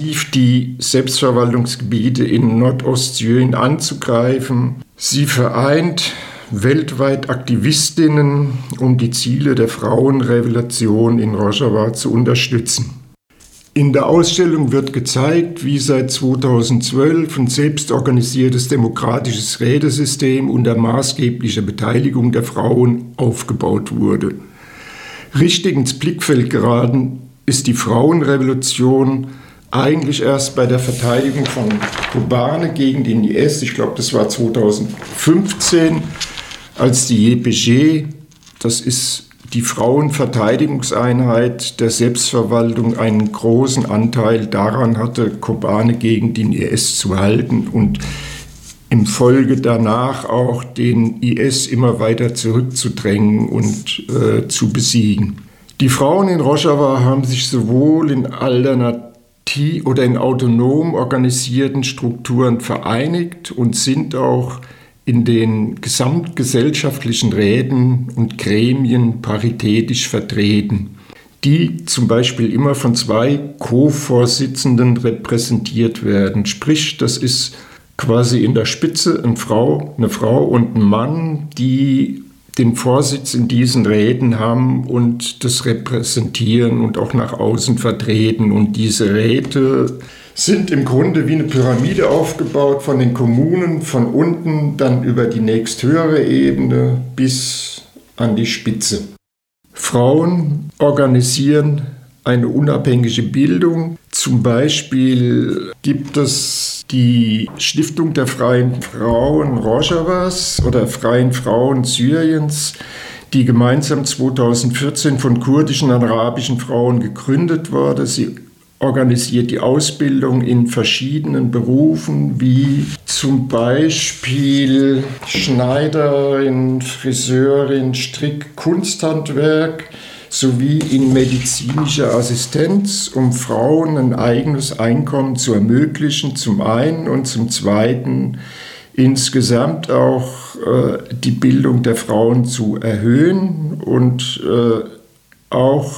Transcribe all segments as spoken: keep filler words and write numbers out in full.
massiv die Selbstverwaltungsgebiete in Nordostsyrien anzugreifen. Sie vereint weltweit Aktivistinnen, um die Ziele der Frauenrevolution in Rojava zu unterstützen. In der Ausstellung wird gezeigt, wie seit zweitausendzwölf ein selbstorganisiertes demokratisches Rätesystem unter maßgeblicher Beteiligung der Frauen aufgebaut wurde. Richtig ins Blickfeld geraten ist die Frauenrevolution eigentlich erst bei der Verteidigung von Kobane gegen den I S, ich glaube, das war zweitausendfünfzehn, als die J P G, das ist die Frauenverteidigungseinheit der Selbstverwaltung, einen großen Anteil daran hatte, Kobane gegen den I S zu halten und im Folge danach auch den I S immer weiter zurückzudrängen und äh, zu besiegen. Die Frauen in Rojava haben sich sowohl in alternativ oder in autonom organisierten Strukturen vereinigt und sind auch in den gesamtgesellschaftlichen Räten und Gremien paritätisch vertreten, die zum Beispiel immer von zwei Co-Vorsitzenden repräsentiert werden. Sprich, das ist quasi in der Spitze eine Frau, eine Frau und ein Mann, die den Vorsitz in diesen Räten haben und das repräsentieren und auch nach außen vertreten. Und diese Räte sind im Grunde wie eine Pyramide aufgebaut von den Kommunen, von unten dann über die nächsthöhere Ebene bis an die Spitze. Frauen organisieren eine unabhängige Bildung. Zum Beispiel gibt es die Stiftung der Freien Frauen Rojavas oder Freien Frauen Syriens, die gemeinsam zweitausendvierzehn von kurdischen und arabischen Frauen gegründet wurde. Sie organisiert die Ausbildung in verschiedenen Berufen, wie zum Beispiel Schneiderin, Friseurin, Strick, Kunsthandwerk sowie in medizinischer Assistenz, um Frauen ein eigenes Einkommen zu ermöglichen, zum einen, und zum zweiten insgesamt auch äh, die Bildung der Frauen zu erhöhen und äh, auch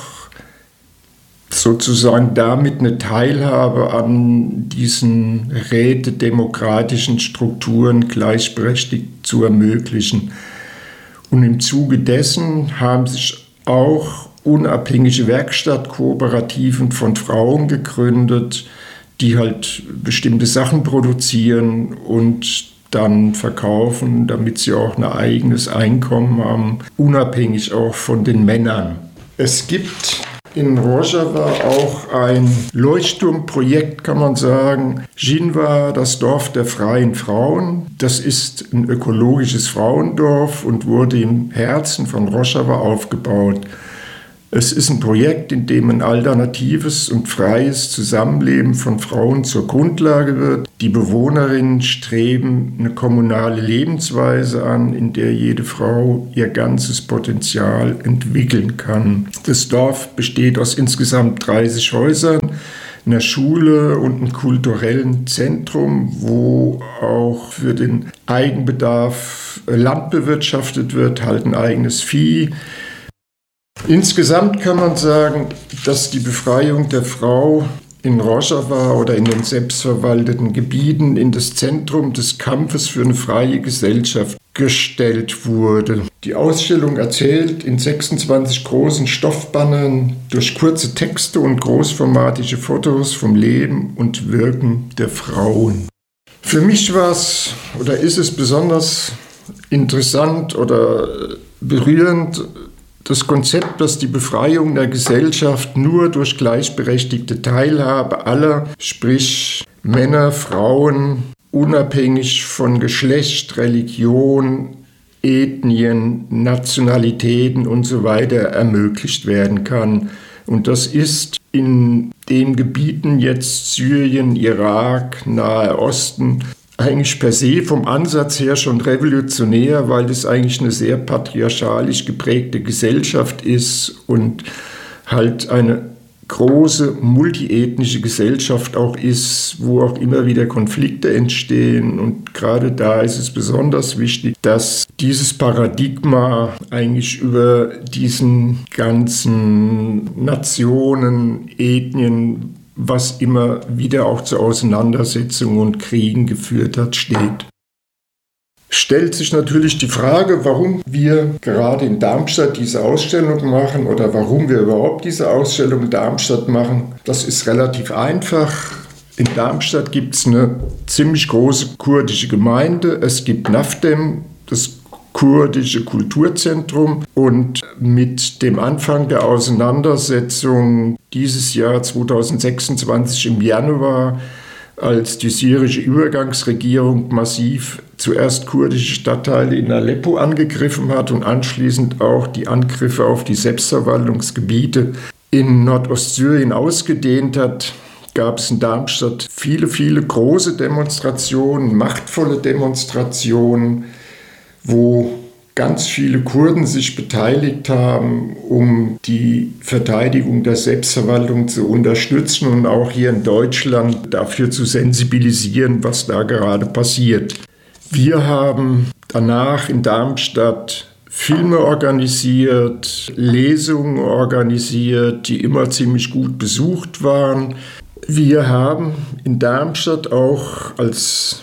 sozusagen damit eine Teilhabe an diesen rätedemokratischen Strukturen gleichberechtigt zu ermöglichen. Und im Zuge dessen haben sich auch unabhängige Werkstattkooperativen von Frauen gegründet, die halt bestimmte Sachen produzieren und dann verkaufen, damit sie auch ein eigenes Einkommen haben, unabhängig auch von den Männern. Es gibt in Rojava auch ein Leuchtturmprojekt, kann man sagen. Jinwa, das Dorf der freien Frauen. Das ist ein ökologisches Frauendorf und wurde im Herzen von Rojava aufgebaut. Es ist ein Projekt, in dem ein alternatives und freies Zusammenleben von Frauen zur Grundlage wird. Die Bewohnerinnen streben eine kommunale Lebensweise an, in der jede Frau ihr ganzes Potenzial entwickeln kann. Das Dorf besteht aus insgesamt dreißig Häusern, einer Schule und einem kulturellen Zentrum, wo auch für den Eigenbedarf Land bewirtschaftet wird, halt ein eigenes Vieh. Insgesamt kann man sagen, dass die Befreiung der Frau in Rojava oder in den selbstverwalteten Gebieten in das Zentrum des Kampfes für eine freie Gesellschaft gestellt wurde. Die Ausstellung erzählt in sechsundzwanzig großen Stoffbannern durch kurze Texte und großformatige Fotos vom Leben und Wirken der Frauen. Für mich war es oder ist es besonders interessant oder berührend, das Konzept, dass die Befreiung der Gesellschaft nur durch gleichberechtigte Teilhabe aller, sprich Männer, Frauen, unabhängig von Geschlecht, Religion, Ethnien, Nationalitäten und so weiter ermöglicht werden kann. Und das ist in den Gebieten jetzt Syrien, Irak, Nahe Osten eigentlich per se vom Ansatz her schon revolutionär, weil es eigentlich eine sehr patriarchalisch geprägte Gesellschaft ist und halt eine große multiethnische Gesellschaft auch ist, wo auch immer wieder Konflikte entstehen. Und gerade da ist es besonders wichtig, dass dieses Paradigma eigentlich über diesen ganzen Nationen, Ethnien, was immer wieder auch zu Auseinandersetzungen und Kriegen geführt hat, steht. Stellt sich natürlich die Frage, warum wir gerade in Darmstadt diese Ausstellung machen oder warum wir überhaupt diese Ausstellung in Darmstadt machen. Das ist relativ einfach. In Darmstadt gibt es eine ziemlich große kurdische Gemeinde. Es gibt NAFDEM, das kurdische Kulturzentrum. Und mit dem Anfang der Auseinandersetzung dieses Jahr zweitausendsechsundzwanzig im Januar, als die syrische Übergangsregierung massiv zuerst kurdische Stadtteile in Aleppo angegriffen hat und anschließend auch die Angriffe auf die Selbstverwaltungsgebiete in Nordostsyrien ausgedehnt hat, gab es in Darmstadt viele, viele große Demonstrationen, machtvolle Demonstrationen, wo ganz viele Kurden sich beteiligt haben, um die Verteidigung der Selbstverwaltung zu unterstützen und auch hier in Deutschland dafür zu sensibilisieren, was da gerade passiert. Wir haben danach in Darmstadt Filme organisiert, Lesungen organisiert, die immer ziemlich gut besucht waren. Wir haben in Darmstadt auch als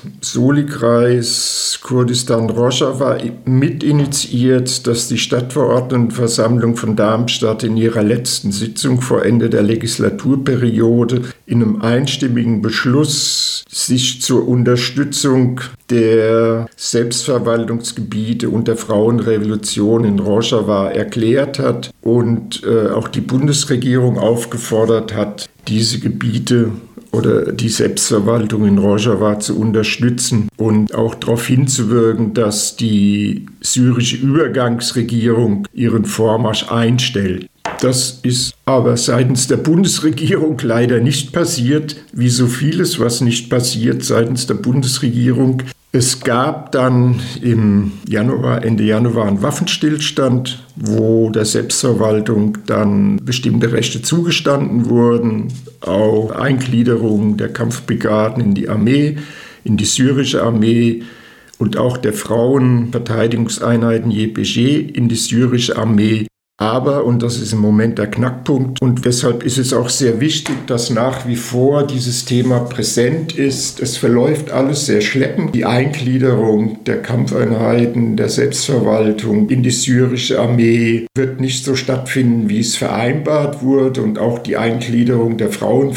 Soli-Kreis Kurdistan-Rojava mitinitiiert, dass die Stadtverordnetenversammlung von Darmstadt in ihrer letzten Sitzung vor Ende der Legislaturperiode in einem einstimmigen Beschluss sich zur Unterstützung der Selbstverwaltungsgebiete und der Frauenrevolution in Rojava erklärt hat und äh, auch die Bundesregierung aufgefordert hat, diese Gebiete oder die Selbstverwaltung in Rojava zu unterstützen und auch darauf hinzuwirken, dass die syrische Übergangsregierung ihren Vormarsch einstellt. Das ist aber seitens der Bundesregierung leider nicht passiert, wie so vieles, was nicht passiert seitens der Bundesregierung. Es gab dann im Januar, Ende Januar einen Waffenstillstand, wo der Selbstverwaltung dann bestimmte Rechte zugestanden wurden, auch Eingliederung der Kampfbrigaden in die Armee, in die syrische Armee und auch der Frauenverteidigungseinheiten J P G in die syrische Armee. Aber, und das ist im Moment der Knackpunkt, und deshalb ist es auch sehr wichtig, dass nach wie vor dieses Thema präsent ist. Es verläuft alles sehr schleppend. Die Eingliederung der Kampfeinheiten, der Selbstverwaltung in die syrische Armee wird nicht so stattfinden, wie es vereinbart wurde. Und auch die Eingliederung der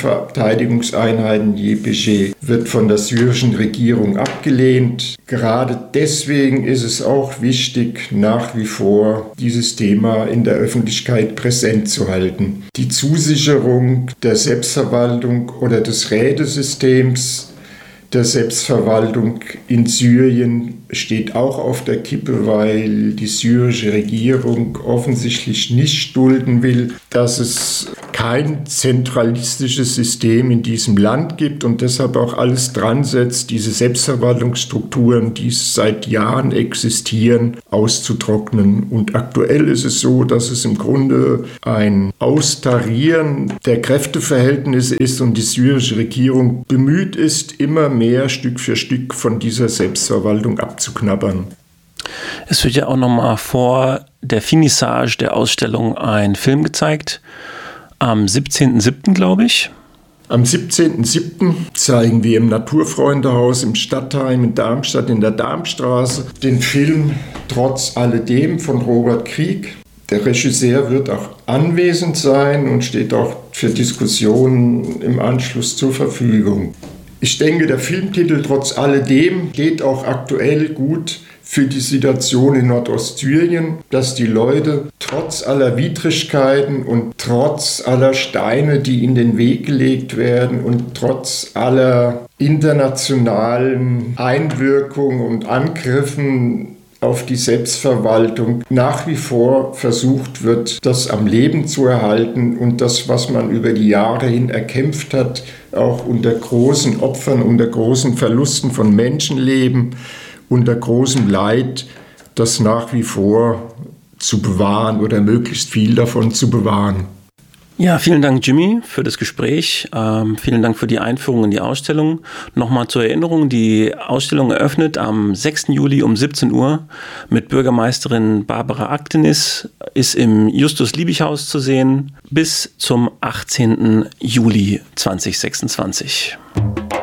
Frauenverteidigungseinheiten J P G wird von der syrischen Regierung abgelehnt. Gerade deswegen ist es auch wichtig, nach wie vor dieses Thema in der Öffentlichkeit präsent zu halten. Die Zusicherung der Selbstverwaltung oder des Rätesystems der Selbstverwaltung in Syrien steht auch auf der Kippe, weil die syrische Regierung offensichtlich nicht dulden will, dass es kein zentralistisches System in diesem Land gibt und deshalb auch alles dran setzt, diese Selbstverwaltungsstrukturen, die seit Jahren existieren, auszutrocknen. Und aktuell ist es so, dass es im Grunde ein Austarieren der Kräfteverhältnisse ist und die syrische Regierung bemüht ist, immer mehr Stück für Stück von dieser Selbstverwaltung abzuknabbern. Es wird ja auch nochmal vor der Finissage der Ausstellung ein Film gezeigt. Am siebzehnten siebten glaube ich. Am siebzehnten siebten zeigen wir im Naturfreundehaus im Stadtheim in Darmstadt in der Darmstraße den Film Trotz alledem von Robert Krieg. Der Regisseur wird auch anwesend sein und steht auch für Diskussionen im Anschluss zur Verfügung. Ich denke, der Filmtitel Trotz alledem geht auch aktuell gut für die Situation in Nordostsyrien, dass die Leute trotz aller Widrigkeiten und trotz aller Steine, die in den Weg gelegt werden und trotz aller internationalen Einwirkungen und Angriffen auf die Selbstverwaltung nach wie vor versucht wird, das am Leben zu erhalten und das, was man über die Jahre hin erkämpft hat, auch unter großen Opfern, unter großen Verlusten von Menschenleben, unter großem Leid, das nach wie vor zu bewahren oder möglichst viel davon zu bewahren. Ja, vielen Dank, Jimmy, für das Gespräch. Ähm, vielen Dank für die Einführung in die Ausstellung. Nochmal zur Erinnerung, die Ausstellung eröffnet am sechsten Juli um siebzehn Uhr mit Bürgermeisterin Barbara Aktenis, ist im Justus-Liebig-Haus zu sehen bis zum achtzehnten Juli zweitausendsechsundzwanzig.